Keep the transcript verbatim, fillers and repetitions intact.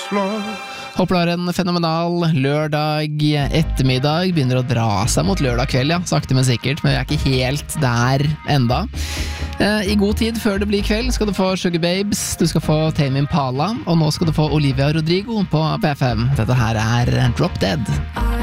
Håper du har en fenomenal lørdag ettermiddag. Begynner å dra seg mot lørdag kveld, ja. Sakte men sikkert, men vi er ikke helt der enda. I god tid før det blir kveld skal du få Sugar Babes, du skal få Tame Impala, og nå skal du få Olivia Rodrigo på P F M. Dette her er Drop Dead.